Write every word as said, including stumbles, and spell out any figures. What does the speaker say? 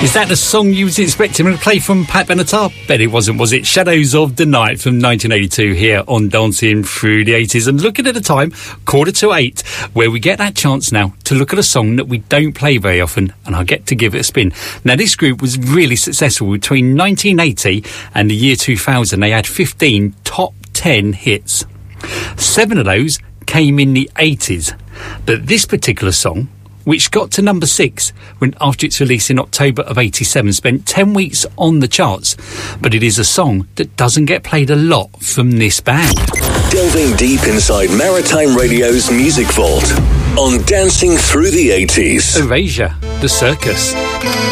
Is that the song you was expecting to play from Pat Benatar? Bet it wasn't, was it? Shadows of the Night from nineteen eighty-two here on Dancing Through the eighties. And looking at the time, quarter to eight, where we get that chance now to look at a song that we don't play very often, and I'll get to give it a spin. Now, this group was really successful between nineteen eighty and the year two thousand. They had fifteen top ten hits. Seven of those came in the eighties. But this particular song, which got to number six when after its release in October of eighty-seven, spent ten weeks on the charts. But it is a song that doesn't get played a lot from this band. Delving deep inside Maritime Radio's music vault on Dancing Through the eighties. Erasure, The Circus.